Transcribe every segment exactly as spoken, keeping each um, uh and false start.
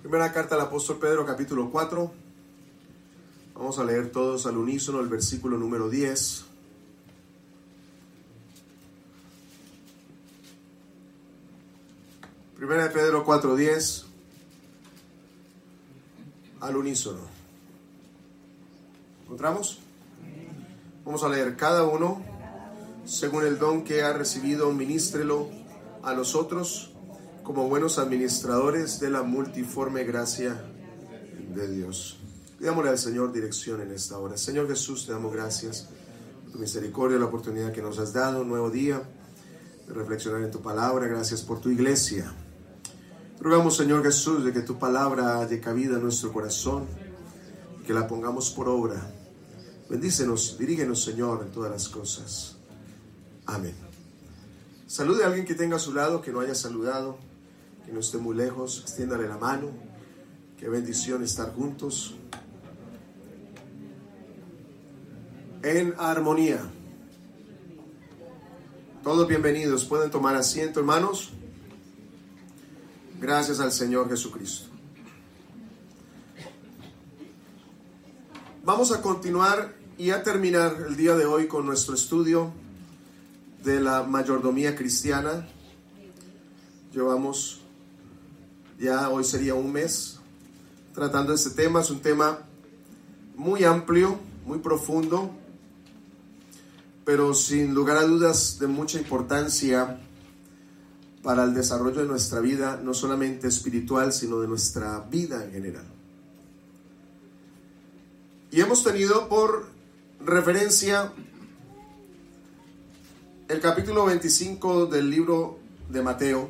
Primera carta al apóstol Pedro, capítulo cuatro. Vamos a leer todos al unísono el versículo número diez. Primera de Pedro cuatro diez. Al unísono. ¿Encontramos? Vamos a leer: cada uno, según el don que ha recibido, minístrelo a los otros como buenos administradores de la multiforme gracia de Dios. Pidámosle al Señor dirección en esta hora. Señor Jesús, te damos gracias por tu misericordia, la oportunidad que nos has dado, un nuevo día de reflexionar en tu palabra. Gracias por tu iglesia. Rogamos, Señor Jesús, de que tu palabra haya cabida en nuestro corazón, que la pongamos por obra. Bendícenos, dirígenos, Señor, en todas las cosas. Amén. Salude a alguien que tenga a su lado, que no haya saludado, que no esté muy lejos. Extiéndale la mano. Qué bendición estar juntos en armonía. Todos bienvenidos. Pueden tomar asiento, hermanos. Gracias al Señor Jesucristo. Vamos a continuar y a terminar el día de hoy con nuestro estudio de la mayordomía cristiana. Llevamos ya, hoy sería un mes tratando este tema. Es un tema muy amplio, muy profundo, pero sin lugar a dudas de mucha importancia para el desarrollo de nuestra vida, no solamente espiritual, sino de nuestra vida en general. Y hemos tenido por referencia el capítulo veinticinco del libro de Mateo.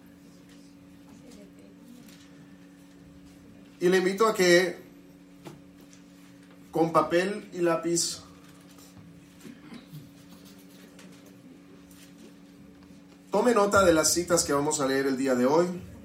Y le invito a que con papel y lápiz tome nota de las citas que vamos a leer el día de hoy,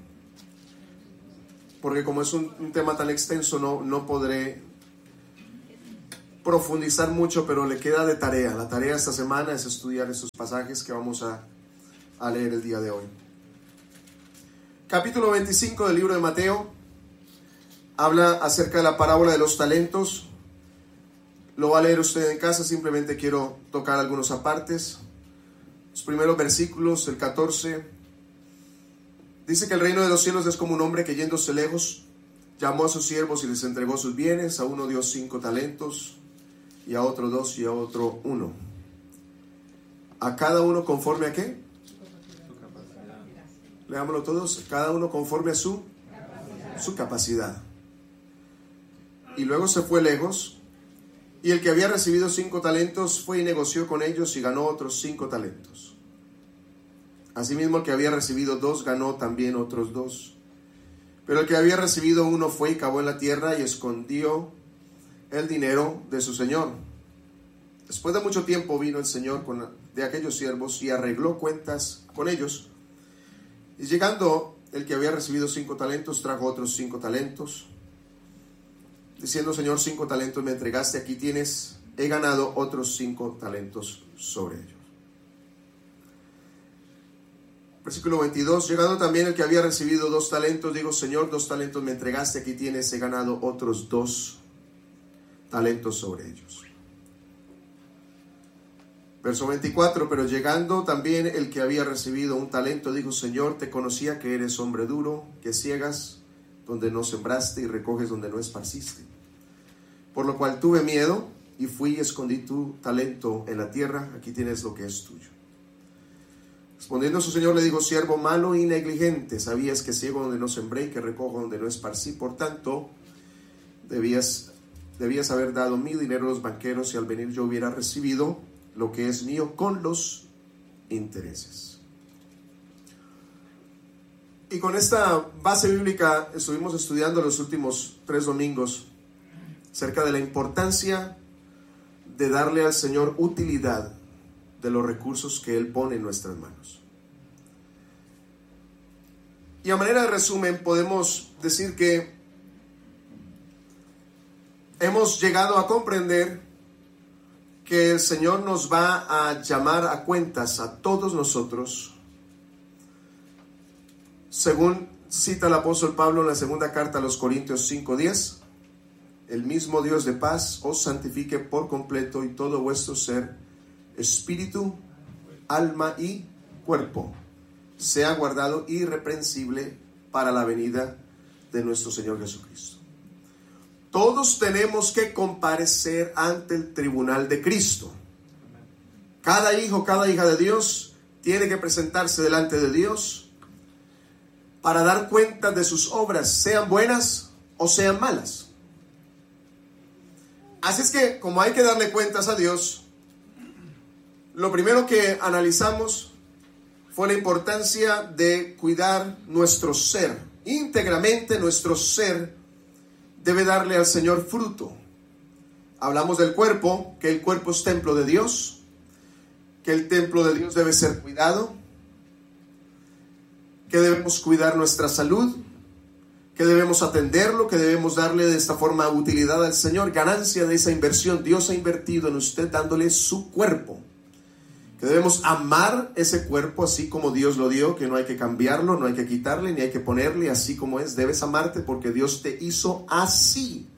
porque como es un, un tema tan extenso, no, no podré profundizar mucho, pero le queda de tarea. La tarea esta semana es estudiar estos pasajes que vamos a, a leer el día de hoy. Capítulo veinticinco del libro de Mateo habla acerca de la parábola de los talentos. Lo va a leer usted en casa, simplemente quiero tocar algunos apartes. Los primeros versículos, el catorce, dice que el reino de los cielos es como un hombre que, yéndose lejos, llamó a sus siervos y les entregó sus bienes. A uno dio cinco talentos, y a otro dos, y a otro uno. A cada uno conforme a ¿qué? Su capacidad. Leámoslo todos. Cada uno conforme a su capacidad. su capacidad. Y luego se fue lejos, y el que había recibido cinco talentos fue y negoció con ellos y ganó otros cinco talentos. Asimismo, el que había recibido dos ganó también otros dos. Pero el que había recibido uno fue y cavó en la tierra y escondió el dinero de su señor. Después de mucho tiempo vino el señor con, de aquellos siervos y arregló cuentas con ellos. Y llegando el que había recibido cinco talentos, trajo otros cinco talentos, diciendo: Señor, cinco talentos me entregaste, aquí tienes, he ganado otros cinco talentos sobre ellos. Versículo veintidós, llegando también el que había recibido dos talentos, digo: Señor, dos talentos me entregaste, aquí tienes, he ganado otros dos talentos sobre ellos. Verso veinticuatro, pero llegando también el que había recibido un talento, dijo: Señor, te conocía que eres hombre duro, que ciegas donde no sembraste y recoges donde no esparciste. Por lo cual tuve miedo y fui y escondí tu talento en la tierra, aquí tienes lo que es tuyo. Respondiendo su señor le dijo: siervo malo y negligente, sabías que ciego donde no sembré y que recojo donde no esparcí, por tanto debías, debías haber dado mi dinero a los banqueros, y al venir yo hubiera recibido lo que es mío con los intereses. Y con esta base bíblica estuvimos estudiando los últimos tres domingos acerca de la importancia de darle al Señor utilidad de los recursos que Él pone en nuestras manos. Y a manera de resumen podemos decir que hemos llegado a comprender que el Señor nos va a llamar a cuentas a todos nosotros según cita el apóstol Pablo en la segunda carta a los Corintios cinco diez. El mismo Dios de paz os santifique por completo y todo vuestro ser, espíritu, alma y cuerpo, sea guardado irreprensible para la venida de nuestro Señor Jesucristo. Todos tenemos que comparecer ante el tribunal de Cristo. Cada hijo, cada hija de Dios tiene que presentarse delante de Dios para dar cuenta de sus obras, sean buenas o sean malas. Así es que, como hay que darle cuentas a Dios, lo primero que analizamos fue la importancia de cuidar nuestro ser. Íntegramente nuestro ser debe darle al Señor fruto. Hablamos del cuerpo, que el cuerpo es templo de Dios, que el templo de Dios debe ser cuidado, que debemos cuidar nuestra salud, que debemos atenderlo, que debemos darle de esta forma utilidad al Señor, ganancia de esa inversión. Dios ha invertido en usted dándole su cuerpo, que debemos amar ese cuerpo así como Dios lo dio, que no hay que cambiarlo, no hay que quitarle, ni hay que ponerle, así como es. Debes amarte porque Dios te hizo así.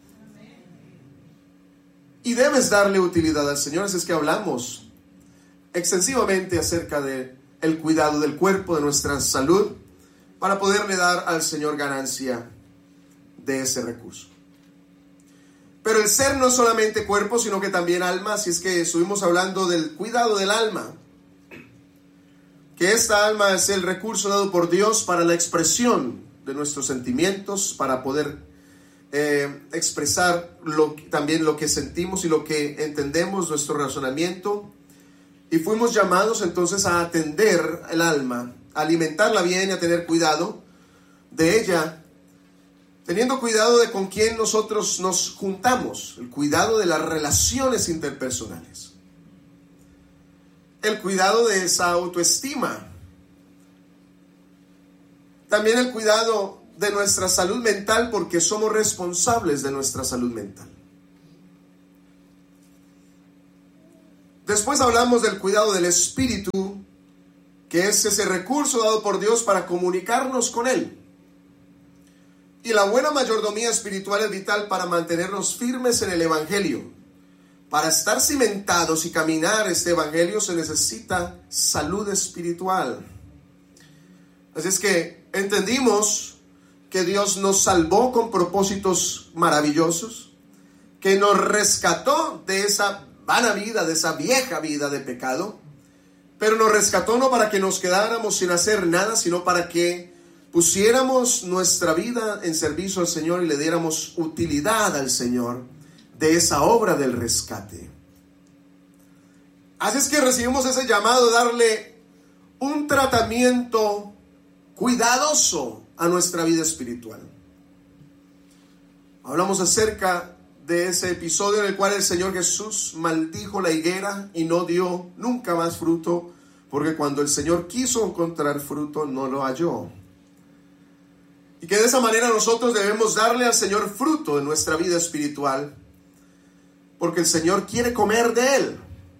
Y debes darle utilidad al Señor. Así es que hablamos extensivamente acerca de el cuidado del cuerpo, de nuestra salud, para poderle dar al Señor ganancia de ese recurso. Pero el ser no es solamente cuerpo, sino que también alma. Así es que estuvimos hablando del cuidado del alma, que esta alma es el recurso dado por Dios para la expresión de nuestros sentimientos, para poder eh, expresar lo, también lo que sentimos y lo que entendemos, nuestro razonamiento. Y fuimos llamados entonces a atender el alma, a alimentarla bien y a tener cuidado de ella, teniendo cuidado de con quién nosotros nos juntamos, el cuidado de las relaciones interpersonales, el cuidado de esa autoestima, también el cuidado de nuestra salud mental, porque somos responsables de nuestra salud mental. Después hablamos del cuidado del espíritu, que es ese recurso dado por Dios para comunicarnos con Él. Y la buena mayordomía espiritual es vital para mantenernos firmes en el Evangelio. Para estar cimentados y caminar este Evangelio se necesita salud espiritual. Así es que entendimos que Dios nos salvó con propósitos maravillosos, que nos rescató de esa vana vida, de esa vieja vida de pecado, pero nos rescató no para que nos quedáramos sin hacer nada, sino para que pusiéramos nuestra vida en servicio al Señor y le diéramos utilidad al Señor de esa obra del rescate. Así es que recibimos ese llamado de darle un tratamiento cuidadoso a nuestra vida espiritual. Hablamos acerca de ese episodio en el cual el Señor Jesús maldijo la higuera y no dio nunca más fruto, porque cuando el Señor quiso encontrar fruto no lo halló. Y que de esa manera nosotros debemos darle al Señor fruto en nuestra vida espiritual, porque el Señor quiere comer de Él.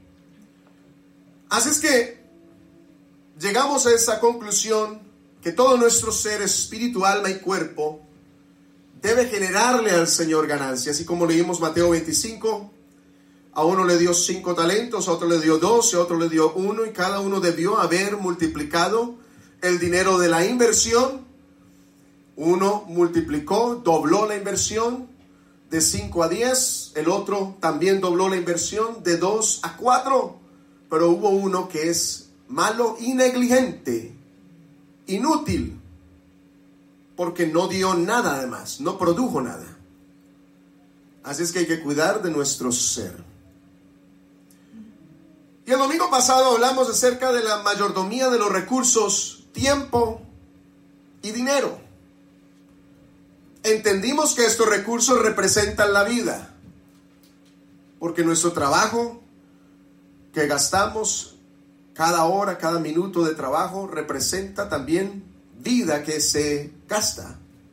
Así es que llegamos a esa conclusión que todo nuestro ser, espíritu, alma y cuerpo, debe generarle al Señor ganancia. Así como leímos Mateo veinticinco, a uno le dio cinco talentos, a otro le dio doce, a otro le dio uno, y cada uno debió haber multiplicado el dinero de la inversión. Uno multiplicó, dobló la inversión de cinco a diez, el otro también dobló la inversión de dos a cuatro, pero hubo uno que es malo y negligente, inútil, porque no dio nada además, no produjo nada. Así es que hay que cuidar de nuestro ser. Y el domingo pasado hablamos acerca de la mayordomía de los recursos, tiempo y dinero. Entendimos que estos recursos representan la vida, porque nuestro trabajo que gastamos, cada hora, cada minuto de trabajo, representa también vida que se gasta.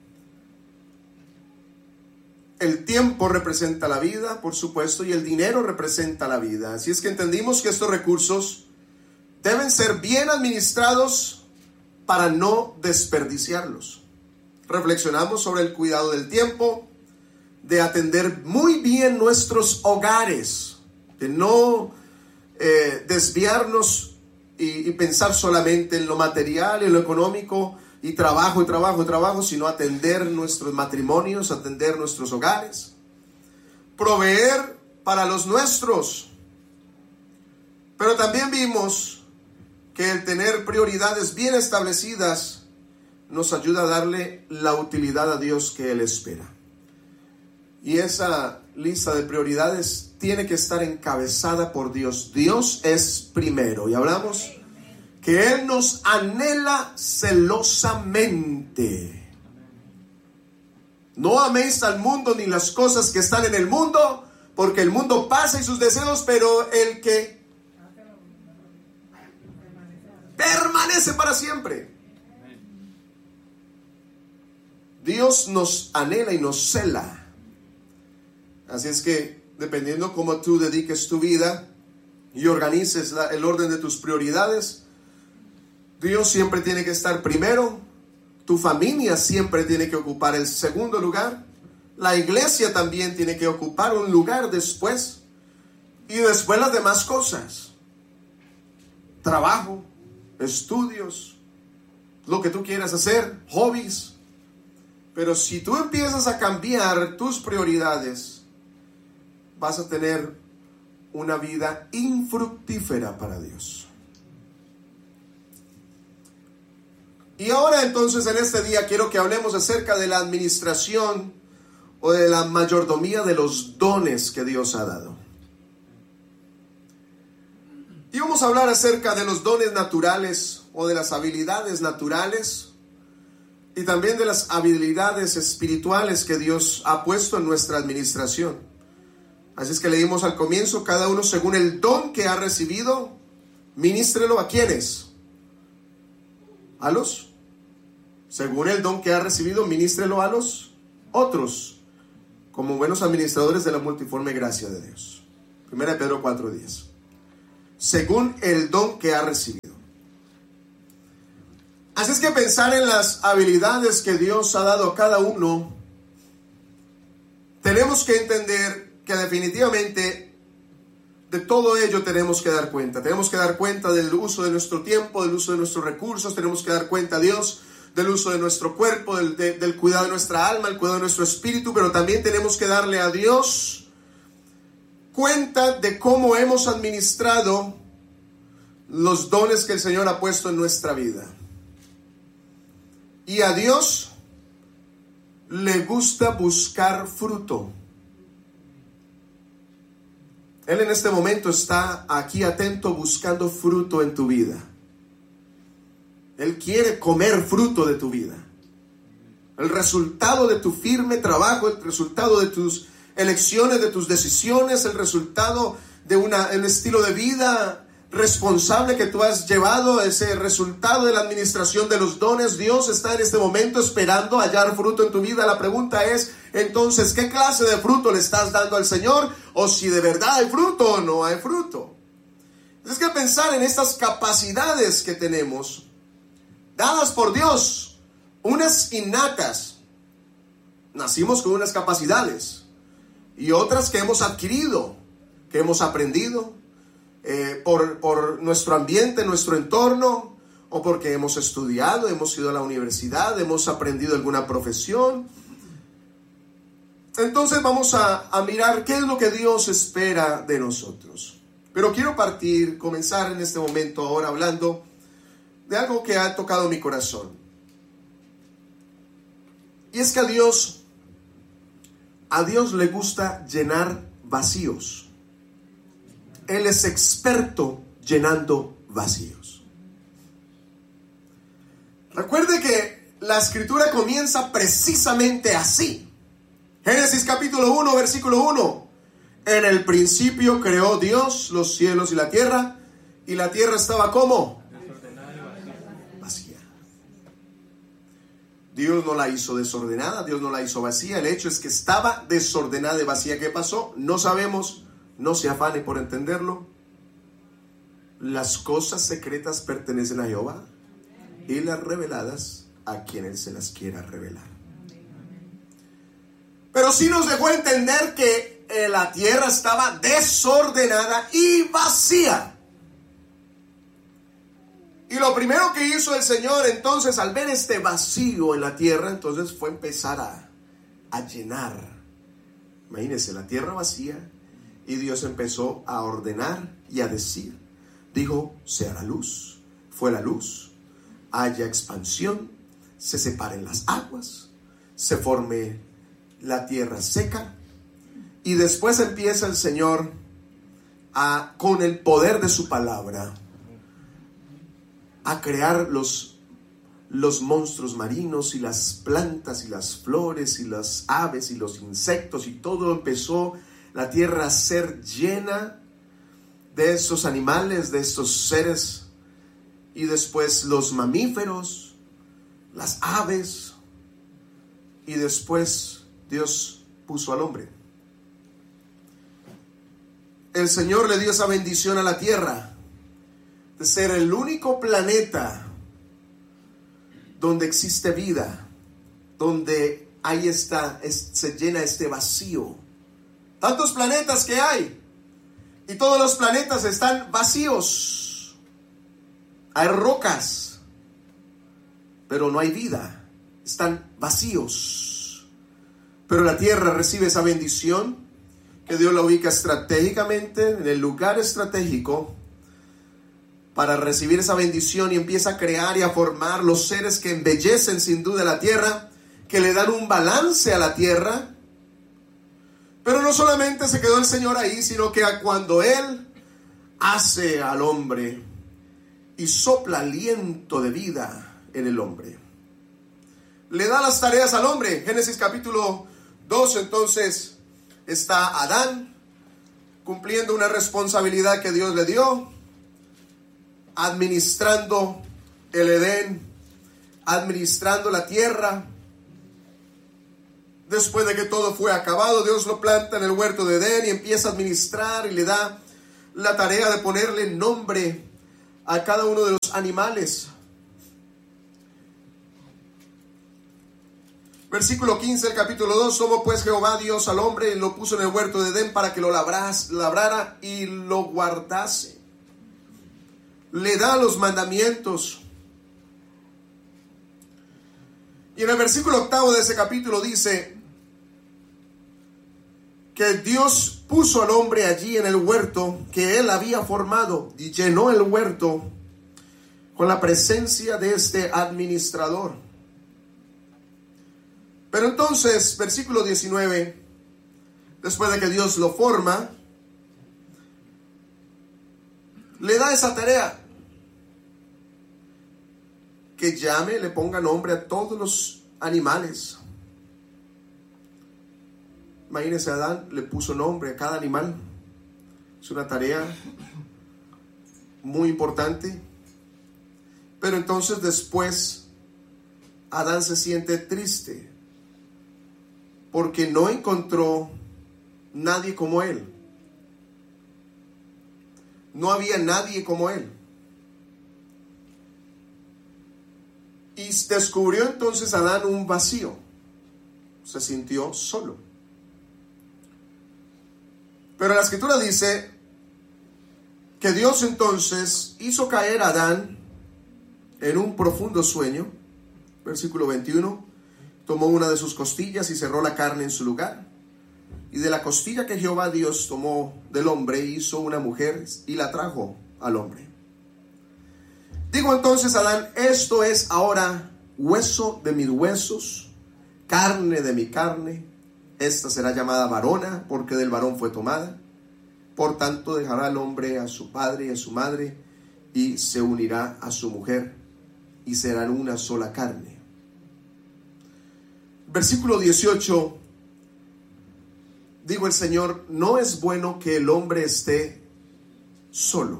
El tiempo representa la vida, por supuesto, y el dinero representa la vida. Así es que entendimos que estos recursos deben ser bien administrados para no desperdiciarlos. reflexionamos sobre el cuidado del tiempo, de atender muy bien nuestros hogares, de no eh, desviarnos y, y pensar solamente en lo material, en lo económico, y trabajo, y trabajo, y trabajo, sino atender nuestros matrimonios, atender nuestros hogares, proveer para los nuestros. Pero también vimos que el tener prioridades bien establecidas nos ayuda a darle la utilidad a Dios que Él espera. Y esa lista de prioridades tiene que estar encabezada por Dios. Dios es primero. Y hablamos que Él nos anhela celosamente. No améis al mundo ni las cosas que están en el mundo, porque el mundo pasa y sus deseos, pero el que permanece para siempre. Dios nos anhela y nos cela. Así es que, dependiendo cómo tú dediques tu vida y organices la, el orden de tus prioridades, Dios siempre tiene que estar primero, tu familia siempre tiene que ocupar el segundo lugar, la iglesia también tiene que ocupar un lugar después, y después las demás cosas, trabajo, estudios, lo que tú quieras hacer, hobbies. Pero si tú empiezas a cambiar tus prioridades, vas a tener una vida infructífera para Dios. Y ahora entonces en este día quiero que hablemos acerca de la administración o de la mayordomía de los dones que Dios ha dado. Y vamos a hablar acerca de los dones naturales o de las habilidades naturales y también de las habilidades espirituales que Dios ha puesto en nuestra administración. Así es que leímos al comienzo, cada uno según el don que ha recibido, ministrelo a quienes. A los, según el don que ha recibido, ministrelo a los otros, como buenos administradores de la multiforme gracia de Dios. Primera de Pedro cuatro diez. Según el don que ha recibido. Así es que pensar en las habilidades que Dios ha dado a cada uno, tenemos que entender que definitivamente de todo ello tenemos que dar cuenta. Tenemos que dar cuenta del uso de nuestro tiempo, del uso de nuestros recursos. Tenemos que dar cuenta a Dios del uso de nuestro cuerpo, del, de, del cuidado de nuestra alma, el cuidado de nuestro espíritu. Pero también tenemos que darle a Dios cuenta de cómo hemos administrado los dones que el Señor ha puesto en nuestra vida. Y a Dios le gusta buscar fruto. Él en este momento está aquí atento buscando fruto en tu vida. Él quiere comer fruto de tu vida. El resultado de tu firme trabajo, el resultado de tus elecciones, de tus decisiones, el resultado de una, un estilo de vida responsable que tú has llevado, ese resultado de la administración de los dones. Dios está en este momento esperando hallar fruto en tu vida. La pregunta es, entonces, ¿qué clase de fruto le estás dando al Señor? O si de verdad hay fruto o no hay fruto. Es que pensar en estas capacidades que tenemos, dadas por Dios, unas innatas. Nacimos con unas capacidades y otras que hemos adquirido, que hemos aprendido eh, por, por nuestro ambiente, nuestro entorno, o porque hemos estudiado, hemos ido a la universidad, hemos aprendido alguna profesión. Entonces vamos a, a mirar qué es lo que Dios espera de nosotros. Pero quiero partir, comenzar en este momento ahora hablando de algo que ha tocado mi corazón. Y es que a Dios, a Dios le gusta llenar vacíos. Él es experto llenando vacíos. Recuerde que la escritura comienza precisamente así. Génesis capítulo uno, versículo uno. En el principio creó Dios los cielos y la tierra, y la tierra estaba ¿cómo? Vacía. Dios no la hizo desordenada, Dios no la hizo vacía. El hecho es que estaba desordenada y vacía. ¿Qué pasó? No sabemos. No se afane por entenderlo. Las cosas secretas pertenecen a Jehová y las reveladas a quienes se las quiera revelar. Pero sí nos dejó entender que eh, la tierra estaba desordenada y vacía. Y lo primero que hizo el Señor entonces al ver este vacío en la tierra, entonces fue empezar a, a llenar. Imagínense, la tierra vacía, y Dios empezó a ordenar y a decir. Dijo, sea la luz. Fue la luz. Haya expansión. Se separen las aguas. Se forme la tierra seca. Y después empieza el Señor a, con el poder de su palabra, a crear los, los monstruos marinos y las plantas y las flores y las aves y los insectos, y todo empezó la tierra a ser llena de esos animales, de estos seres, y después los mamíferos, las aves, y después Dios puso al hombre. El Señor le dio esa bendición a la tierra de ser el único planeta donde existe vida, donde ahí está, es, se llena este vacío. Tantos planetas que hay, y todos los planetas están vacíos. Hay rocas, pero no hay vida, están vacíos. Pero la tierra recibe esa bendición, que Dios la ubica estratégicamente en el lugar estratégico para recibir esa bendición, y empieza a crear y a formar los seres que embellecen sin duda la tierra, que le dan un balance a la tierra. Pero no solamente se quedó el Señor ahí, sino que cuando Él hace al hombre y sopla aliento de vida en el hombre, le da las tareas al hombre. Génesis capítulo dos, entonces está Adán cumpliendo una responsabilidad que Dios le dio, administrando el Edén, administrando la tierra. Después de que todo fue acabado, Dios lo planta en el huerto de Edén y empieza a administrar, y le da la tarea de ponerle nombre a cada uno de los animales. Versículo quince del capítulo dos. Tomó pues Jehová Dios al hombre y lo puso en el huerto de Edén para que lo labras, labrara y lo guardase. Le da los mandamientos. Y en el versículo octavo de ese capítulo dice que Dios puso al hombre allí en el huerto que él había formado, y llenó el huerto con la presencia de este administrador. Pero entonces, versículo diecinueve, después de que Dios lo forma, le da esa tarea: que llame, le ponga nombre a todos los animales. Imagínense, Adán le puso nombre a cada animal. Es una tarea muy importante. Pero entonces después Adán se siente triste porque no encontró nadie como él. No había nadie como él. Y descubrió entonces Adán un vacío. Se sintió solo. Pero la escritura dice que Dios entonces hizo caer a Adán en un profundo sueño. Versículo veintiuno. Tomó una de sus costillas y cerró la carne en su lugar. Y de la costilla que Jehová Dios tomó del hombre, hizo una mujer y la trajo al hombre. Digo entonces a Adán: esto es ahora hueso de mis huesos, carne de mi carne. Esta será llamada varona, porque del varón fue tomada. Por tanto dejará el hombre a su padre y a su madre, y se unirá a su mujer, y serán una sola carne. Versículo dieciocho. Digo el Señor: no es bueno que el hombre esté solo.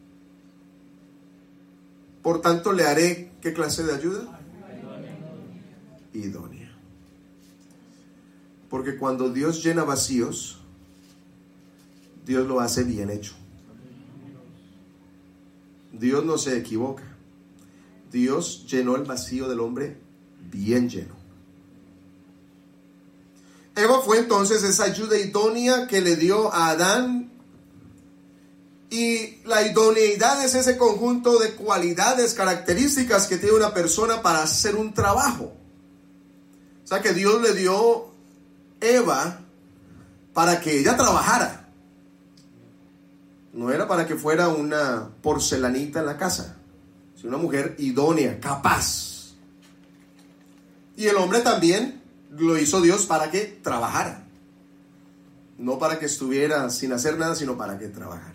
Por tanto le haré, ¿qué clase de ayuda? Idónea. Porque cuando Dios llena vacíos, Dios lo hace bien hecho. Dios no se equivoca. Dios llenó el vacío del hombre bien lleno. Eva fue entonces esa ayuda idónea que le dio a Adán. Y la idoneidad es ese conjunto de cualidades, características que tiene una persona para hacer un trabajo. O sea que Dios le dio Eva para que ella trabajara. No era para que fuera una porcelanita en la casa, sino una mujer idónea, capaz. Y el hombre también lo hizo Dios para que trabajara. No para que estuviera sin hacer nada, sino para que trabajara.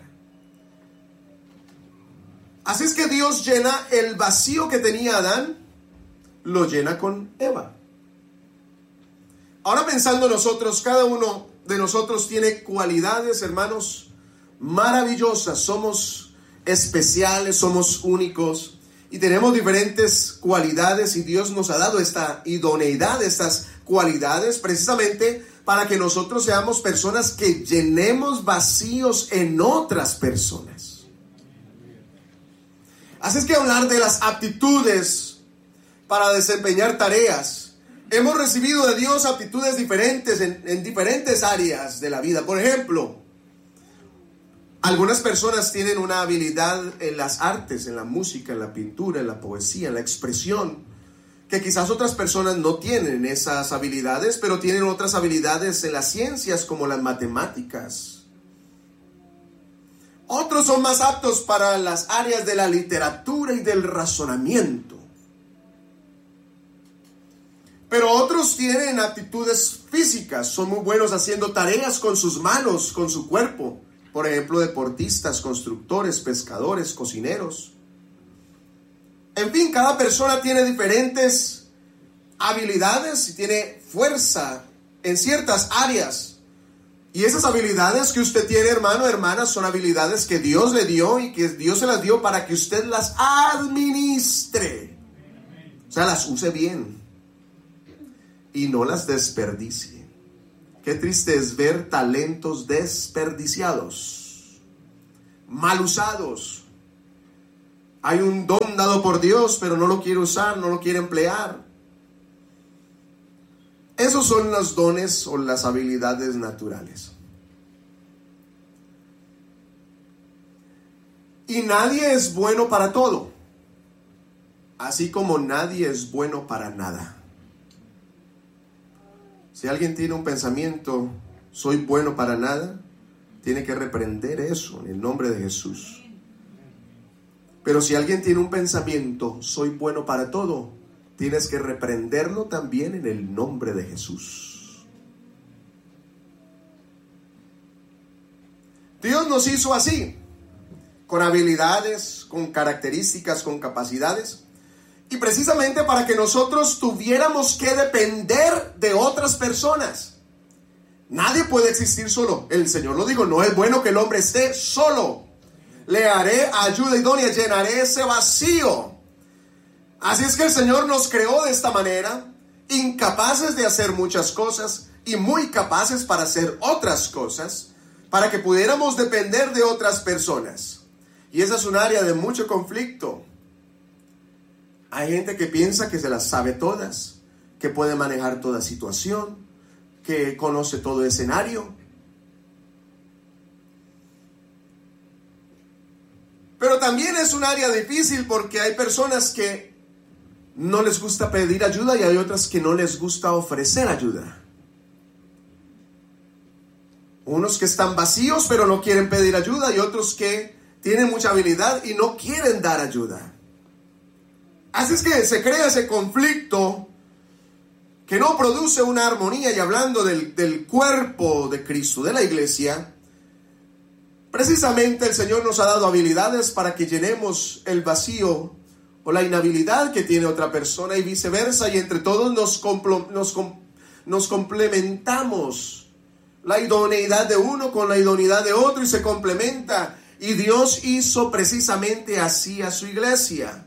Así es que Dios llena el vacío que tenía Adán, lo llena con Eva. Ahora pensando nosotros, cada uno de nosotros tiene cualidades, hermanos, maravillosas. Somos especiales, somos únicos y tenemos diferentes cualidades, y Dios nos ha dado esta idoneidad, estas cualidades precisamente para que nosotros seamos personas que llenemos vacíos en otras personas. Así es que hablar de las aptitudes para desempeñar tareas. Hemos recibido de Dios aptitudes diferentes en, en diferentes áreas de la vida. Por ejemplo, algunas personas tienen una habilidad en las artes, en la música, en la pintura, en la poesía, en la expresión, que quizás otras personas no tienen esas habilidades, pero tienen otras habilidades en las ciencias como las matemáticas. Otros son más aptos para las áreas de la literatura y del razonamiento. Pero otros tienen aptitudes físicas, son muy buenos haciendo tareas con sus manos, con su cuerpo. Por ejemplo, deportistas, constructores, pescadores, cocineros. En fin, cada persona tiene diferentes habilidades y tiene fuerza en ciertas áreas. Y esas habilidades que usted tiene, hermano, hermana, son habilidades que Dios le dio y que Dios se las dio para que usted las administre. O sea, las use bien y no las desperdicie. Qué triste es ver talentos desperdiciados, mal usados. Hay un don dado por Dios, pero no lo quiere usar, no lo quiere emplear. Esos son los dones o las habilidades naturales. Y nadie es bueno para todo, así como nadie es bueno para nada. Si alguien tiene un pensamiento, soy bueno para nada, tiene que reprender eso en el nombre de Jesús. Pero si alguien tiene un pensamiento, soy bueno para todo, tienes que reprenderlo también en el nombre de Jesús. Dios nos hizo así, con habilidades, con características, con capacidades, y precisamente para que nosotros tuviéramos que depender de otras personas. Nadie puede existir solo. El Señor lo dijo, no es bueno que el hombre esté solo. Le haré ayuda idónea, llenaré ese vacío. Así es que el Señor nos creó de esta manera, incapaces de hacer muchas cosas y muy capaces para hacer otras cosas, para que pudiéramos depender de otras personas. Y esa es un área de mucho conflicto. Hay gente que piensa que se las sabe todas, que puede manejar toda situación, que conoce todo escenario. Pero también es un área difícil porque hay personas que no les gusta pedir ayuda y hay otras que no les gusta ofrecer ayuda. Unos que están vacíos pero no quieren pedir ayuda y otros que tienen mucha habilidad y no quieren dar ayuda. Así es que se crea ese conflicto que no produce una armonía. Y hablando del, del cuerpo de Cristo, de la iglesia, precisamente el Señor nos ha dado habilidades para que llenemos el vacío o la inhabilidad que tiene otra persona y viceversa, y entre todos nos, complo, nos, nos complementamos. La idoneidad de uno con la idoneidad de otro y se complementa. Y Dios hizo precisamente así a su iglesia.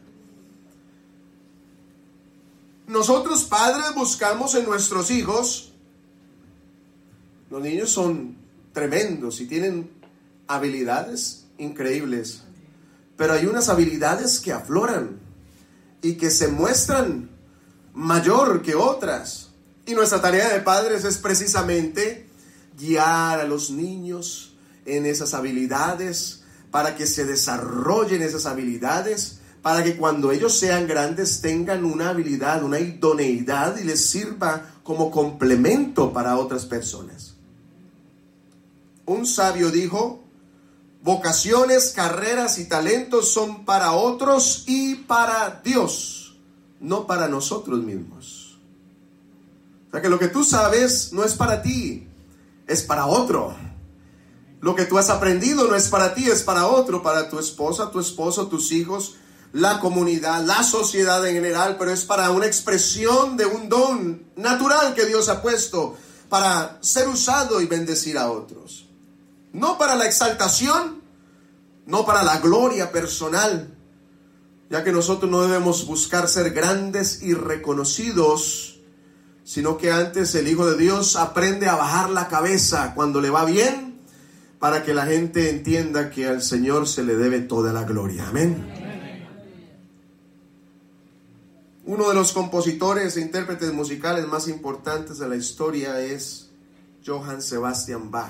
Nosotros padres buscamos en nuestros hijos, los niños son tremendos y tienen habilidades increíbles, pero hay unas habilidades que afloran y que se muestran mayor que otras. Y nuestra tarea de padres es precisamente guiar a los niños en esas habilidades, para que se desarrollen esas habilidades, para que cuando ellos sean grandes tengan una habilidad, una idoneidad y les sirva como complemento para otras personas. Un sabio dijo: vocaciones, carreras y talentos son para otros y para Dios, no para nosotros mismos. O sea que lo que tú sabes no es para ti, es para otro. Lo que tú has aprendido no es para ti, es para otro, para tu esposa, tu esposo, tus hijos, la comunidad, la sociedad en general, pero es para una expresión de un don natural que Dios ha puesto para ser usado y bendecir a otros. No para la exaltación, no para la gloria personal, ya que nosotros no debemos buscar ser grandes y reconocidos, sino que antes el Hijo de Dios aprende a bajar la cabeza cuando le va bien, para que la gente entienda que al Señor se le debe toda la gloria. Amén. Uno de los compositores e intérpretes musicales más importantes de la historia es Johann Sebastian Bach.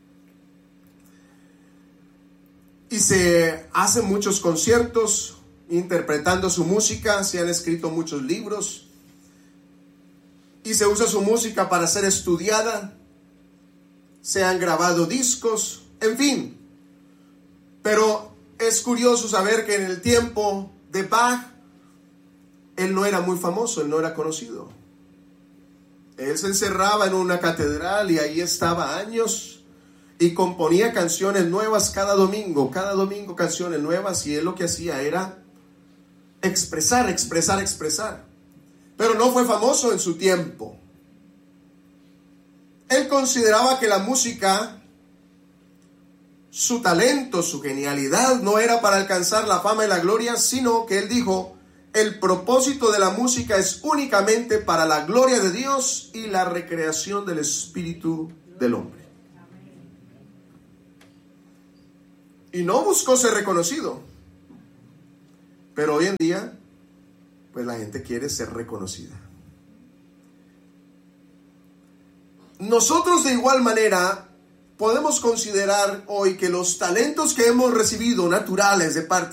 Y se hacen muchos conciertos interpretando su música, se han escrito muchos libros y se usa su música para ser estudiada, se han grabado discos, en fin. Pero es curioso saber que en el tiempo de Bach, él no era muy famoso, él no era conocido. Él se encerraba en una catedral y ahí estaba años y componía canciones nuevas cada domingo, cada domingo canciones nuevas, y él lo que hacía era expresar, expresar, expresar. Pero no fue famoso en su tiempo. Él consideraba que la música, su talento, su genialidad no era para alcanzar la fama y la gloria, sino que él dijo: el propósito de la música es únicamente para la gloria de Dios y la recreación del espíritu del hombre. Y no buscó ser reconocido. Pero hoy en día, pues la gente quiere ser reconocida. Nosotros de igual manera podemos considerar hoy que los talentos que hemos recibido naturales de parte